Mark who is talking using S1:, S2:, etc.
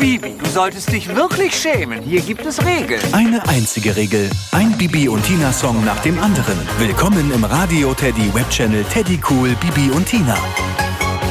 S1: Bibi, du solltest dich wirklich schämen. Hier gibt es Regeln.
S2: Eine einzige Regel. Ein Bibi und Tina-Song nach dem anderen. Willkommen im Radio Teddy Webchannel Teddy Cool Bibi und Tina.